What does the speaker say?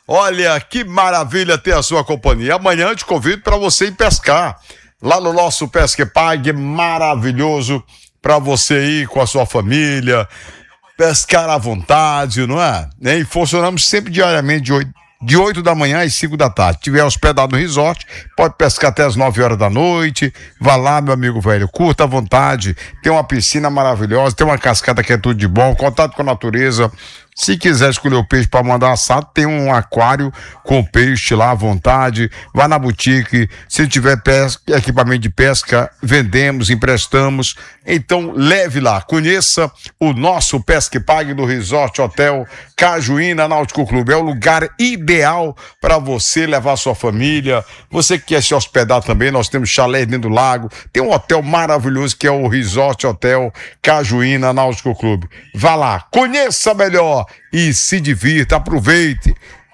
Olha, que maravilha ter a sua companhia. Amanhã eu te convido para você ir pescar. Lá no nosso Pesca e Pague, maravilhoso para você ir com a sua família, pescar à vontade, não é? E funcionamos sempre diariamente de 8 da manhã às 5 da tarde. Se tiver hospedado no resort, pode pescar até as 9 horas da noite. Vá lá, meu amigo velho, curta à vontade. Tem uma piscina maravilhosa, tem uma cascata que é tudo de bom, contato com a natureza. Se quiser escolher o peixe para mandar assado, tem um aquário com peixe lá à vontade. Vá na boutique. Se tiver equipamento de pesca, vendemos, emprestamos. Então, leve lá. Conheça o nosso Pesca e Pague do Resort Hotel Cajuína Náutico Clube. É o lugar ideal para você levar sua família. Você que quer se hospedar também, nós temos chalé dentro do lago. Tem um hotel maravilhoso que é o Resort Hotel Cajuína Náutico Clube. Vá lá, conheça melhor e se divirta, aproveite.